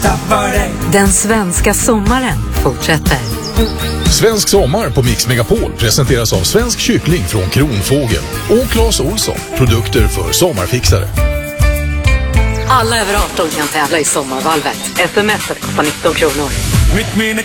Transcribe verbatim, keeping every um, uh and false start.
Den svenska sommaren fortsätter. Svensk sommar på Mix Megapol presenteras av Svensk kyckling från Kronfågel och Claes Olsson, produkter för sommarfixare. Alla över arton kan tävla i sommarvalvet. S M S kostar nitton kronor. Mitt minne